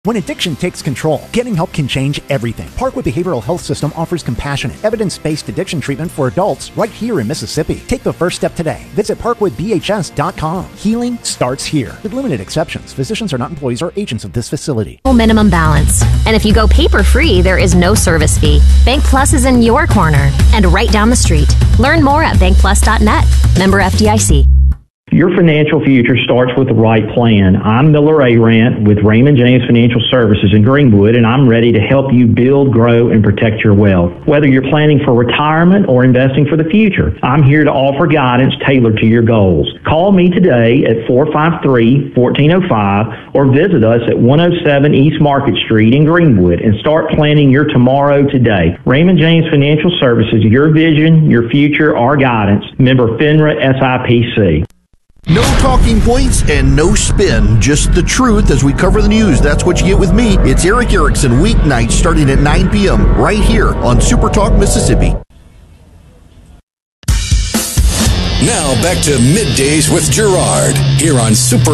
When addiction takes control, getting help can change everything. Parkwood Behavioral Health System offers compassionate, evidence-based addiction treatment for adults right here in Mississippi. Take the first step today. Visit parkwoodbhs.com. Healing starts here. With limited exceptions, physicians are not employees or agents of this facility. Minimum balance. And if you go paper-free, there is no service fee. Bank Plus is in your corner and right down the street. Learn more at bankplus.net. Member FDIC. Your financial future starts with the right plan. I'm Miller Arant with Raymond James Financial Services in Greenwood, and I'm ready to help you build, grow, and protect your wealth. Whether you're planning for retirement or investing for the future, I'm here to offer guidance tailored to your goals. Call me today at 453-1405 or visit us at 107 East Market Street in Greenwood and start planning your tomorrow today. Raymond James Financial Services, your vision, your future, our guidance. Member FINRA SIPC. No talking points and no spin, just the truth as we cover the news. That's what you get with me. It's Eric Erickson, weeknights starting at 9 p.m. right here on Super Talk Mississippi. Now back to Middays with Gerard here on Super